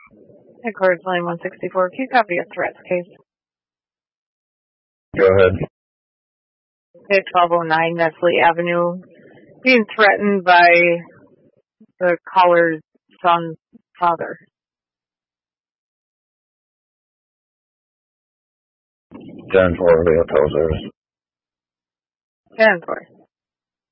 Headquarters line 164. Can you copy a threats case? Go ahead. Okay, 1209 Nestle Avenue. Being threatened by the caller's son's father. 10-4, we have call service. 10-4.